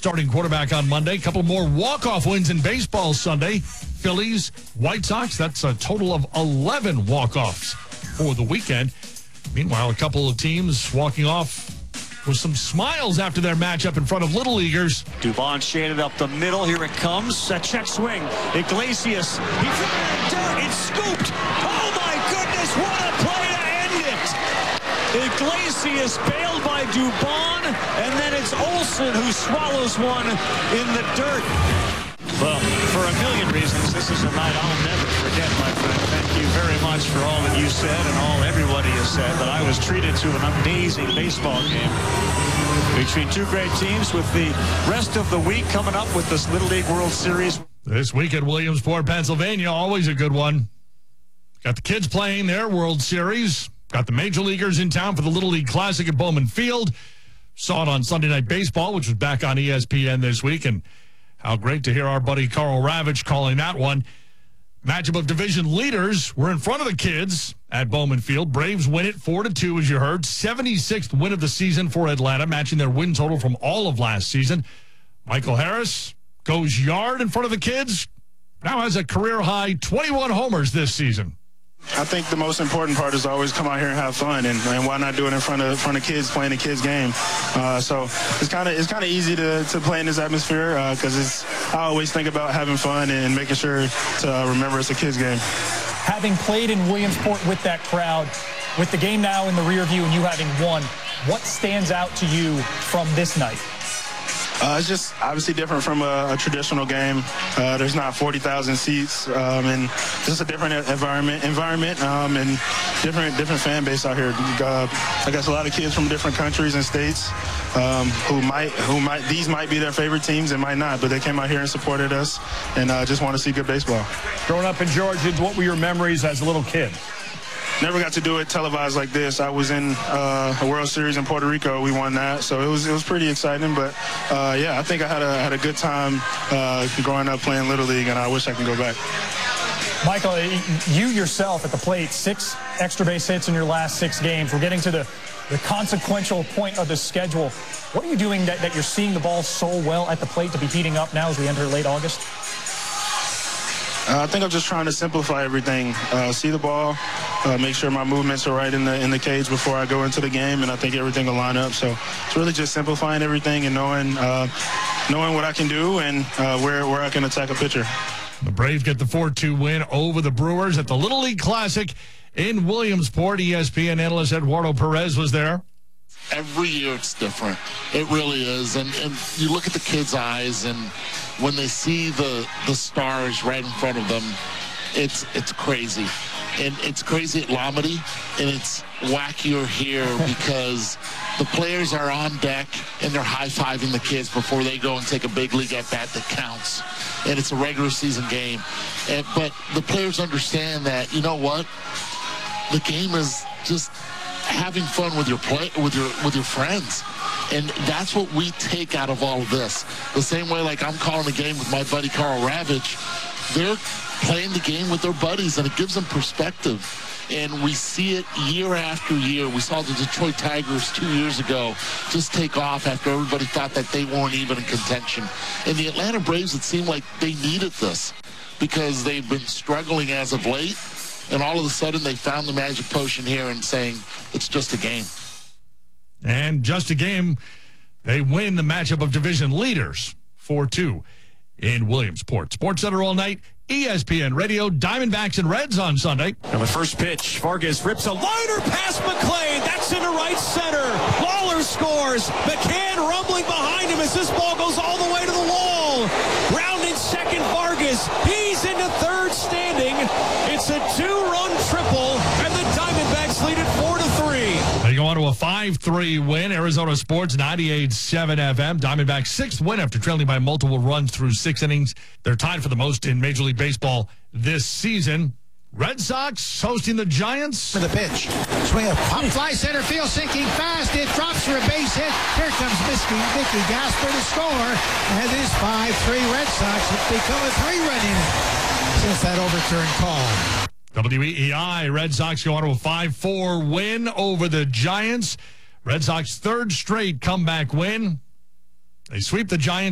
starting quarterback on Monday. A couple more walk-off wins in baseball Sunday. Phillies, White Sox, that's a total of 11 walk-offs for the weekend. Meanwhile, a couple of teams walking off with some smiles after their matchup in front of Little Leaguers. Dubon shaded up the middle. Here it comes. A check swing. Iglesias. He threw it in dirt. It's scooped. Oh, my goodness. What a play to end it. Iglesias bailed by Dubon. And then it's Olsen who swallows one in the dirt. Well, for a million reasons, this is a night I'll never forget, my friend. Thank you very much for all that you said and all everybody has said. But I was treated to an amazing baseball game between two great teams with the rest of the week coming up with this Little League World Series. This week at Williamsport, Pennsylvania, always a good one. Got the kids playing their World Series. Got the major leaguers in town for the Little League Classic at Bowman Field. Saw it on Sunday Night Baseball, which was back on ESPN this week. And how great to hear our buddy Karl Ravech calling that one. Matchup of division leaders. We're in front of the kids at Bowman Field. Braves win it 4-2, as you heard. 76th win of the season for Atlanta, matching their win total from all of last season. Michael Harris goes yard in front of the kids. Now has a career-high 21 homers this season. I think the most important part is always come out here and have fun, and why not do it in front of kids playing a kids game? So it's kind of easy to play in this atmosphere because I always think about having fun and making sure to remember it's a kids game. Having played in Williamsport with that crowd, with the game now in the rear view and you having won, what stands out to you from this night? It's just obviously different from a traditional game. There's not 40,000 seats, and just a different environment, and different fan base out here. I guess a lot of kids from different countries and states these might be their favorite teams and might not, but they came out here and supported us, and just want to see good baseball. Growing up in Georgia, what were your memories as a little kid? Never got to do it televised like this. I was in a World Series in Puerto Rico. We won that, so it was pretty exciting. But yeah, I think I had a good time growing up playing Little League, and I wish I could go back. Michael, you yourself at the plate, 6 extra base hits in your last 6 games. We're getting to the consequential point of the schedule. What are you doing that you're seeing the ball so well at the plate to be heating up now as we enter late August? I think I'm just trying to simplify everything. See the ball, make sure my movements are right in the cage before I go into the game, and I think everything will line up. So it's really just simplifying everything and knowing what I can do and where I can attack a pitcher. The Braves get the 4-2 win over the Brewers at the Little League Classic in Williamsport. ESPN analyst Eduardo Perez was there. Every year it's different. It really is. And you look at the kids' eyes, and when they see the stars right in front of them, it's crazy. And it's crazy at Lomity, and it's wackier here because the players are on deck and they're high-fiving the kids before they go and take a big league at-bat that counts. And it's a regular season game. But the players understand that, you know what? The game is just having fun with your friends. And that's what we take out of all of this. The same way like I'm calling the game with my buddy Karl Ravech, they're playing the game with their buddies, and it gives them perspective. And we see it year after year. We saw the Detroit Tigers 2 years ago just take off after everybody thought that they weren't even in contention. And the Atlanta Braves, it seemed like they needed this because they've been struggling as of late. And all of a sudden, they found the magic potion here and saying, it's just a game. And just a game, they win the matchup of division leaders 4-2 in Williamsport. Sports Center all night, ESPN Radio, Diamondbacks and Reds on Sunday. And the first pitch, Vargas rips a liner past McClain. That's into right center. Lawler scores. McCann rumbling behind him as this ball goes all the way to the wall. Round in second, Vargas. He's into third standing. It's a 2-run triple, and the Diamondbacks lead it 4-3. They go on to a 5-3 win. Arizona Sports 98.7 FM. Diamondbacks' 6th win after trailing by multiple runs through 6 innings. They're tied for the most in Major League Baseball this season. Red Sox hosting the Giants. For the pitch. Swing a pop fly center field, sinking fast. It drops for a base hit. Here comes Mickey Gasper to score. And it is 5-3 Red Sox. It's become a 3-run inning since that overturned call. WEEI, Red Sox go on to a 5-4 win over the Giants. Red Sox 3rd straight comeback win. They sweep the Giants.